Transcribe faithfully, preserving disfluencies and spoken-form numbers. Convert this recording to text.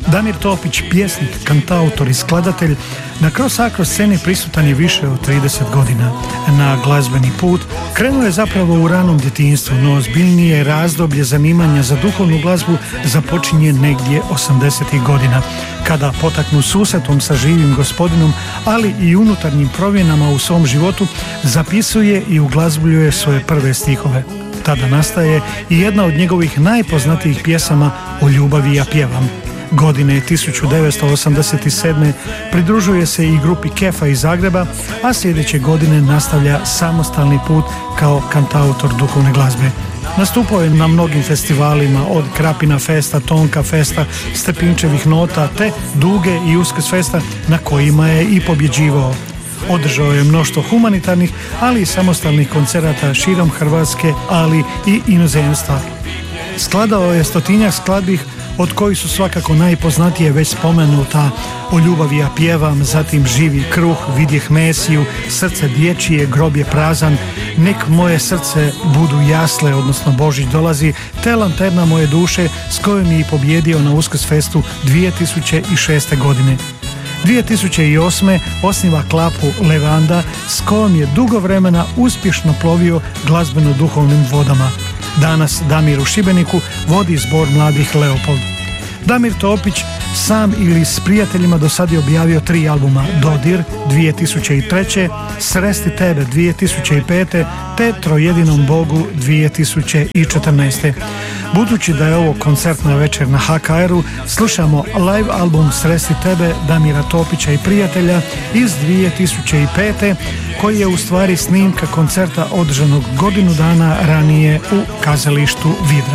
Damir Topić, pjesnik, kantautor i skladatelj, na Cross Acro sceni prisutan je više od trideset godina. Na glazbeni put krenuo je zapravo u ranom djetinjstvu, no ozbiljnije razdoblje zanimanja za duhovnu glazbu započinje negdje osamdesetih godina, kada potaknu susretom sa živim Gospodinom, ali i unutarnjim promjenama u svom životu, zapisuje i uglazbljuje svoje prve stihove. Tada nastaje i jedna od njegovih najpoznatijih pjesama O ljubavi ja pjevam. Godine tisuću devetsto osamdeset sedme pridružuje se i grupi Kefa iz Zagreba, a sljedeće godine nastavlja samostalni put kao kantautor duhovne glazbe. Nastupao je na mnogim festivalima, od Krapina Festa, Tonka Festa, Stepinčevih nota te Duge i Uskrs Festa, na kojima je i pobjeđivao. Održao je mnoštvo humanitarnih, ali i samostalnih koncerata širom Hrvatske, ali i inozemstva. Skladao je stotinjak skladbi, od kojih su svakako najpoznatije već spomenuta O ljubavi ja pjevam, zatim Živi kruh, Vidjeh Mesiju, Srce dječije, Grob je prazan, Nek moje srce budu jasle, odnosno Božić dolazi, te Lanterna moje duše, s kojom je i pobjedio na Uskrs Festu dvije tisuće šeste godine. dvije tisuće osme osniva klapu Levanda, s kojom je dugo vremena uspješno plovio glazbeno-duhovnim vodama. Danas Damir u Šibeniku vodi zbor mladih Leopold. Damir Topić sam ili s prijateljima do sad je objavio tri albuma: Dodir dvije tisuće treće, Sresti tebe dvije tisuće pete te Trojedinom Bogu dvije tisuće četrnaeste. Budući da je ovo koncertna večer na H K R-u, slušamo live album Sresti tebe Damira Topića i prijatelja iz dvije tisuće pete, koji je u stvari snimka koncerta održanog godinu dana ranije u kazalištu Vidra.